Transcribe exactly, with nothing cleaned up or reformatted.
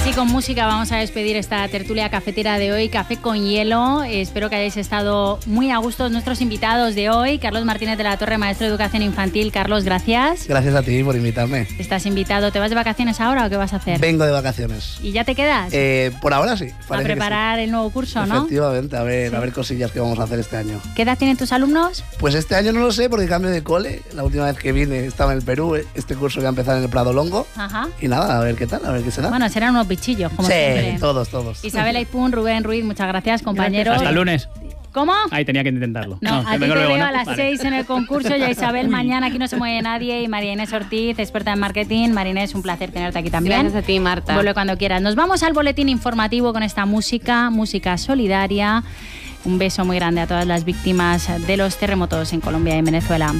así con música vamos a despedir esta tertulia cafetera de hoy, Café con Hielo. Espero que hayáis estado muy a gusto nuestros invitados de hoy. Carlos Martínez de la Torre, maestro de educación infantil. Carlos, gracias. Gracias a ti por invitarme. Estás invitado. ¿Te vas de vacaciones ahora o qué vas a hacer? Vengo de vacaciones. ¿Y ya te quedas? Eh, por ahora sí. A preparar sí. el nuevo curso, ¿no? Efectivamente, a ver, sí. a ver cosillas que vamos a hacer este año. ¿Qué edad tienen tus alumnos? Pues este año no lo sé porque cambio de cole. La última vez que vine estaba en el Perú, este curso que va a empezar en el Prado Longo. Ajá. Y nada, a ver qué tal, a ver qué se da. Bueno, serán unos bichillos, como sí, siempre. todos, todos. Isabel Aipún, Rubén Ruiz, muchas gracias, compañeros. Hasta el lunes. ¿Cómo? Ahí tenía que intentarlo. No, no a ti te luego, veo ¿no? a las Vale. seis en el concurso y a Isabel mañana. Aquí no se mueve nadie. Y María Inés Ortiz, experta en marketing. María Inés, un placer tenerte aquí también. Gracias a ti, Marta. Vuelve cuando quieras. Nos vamos al boletín informativo con esta música, música solidaria. Un beso muy grande a todas las víctimas de los terremotos en Colombia y en Venezuela.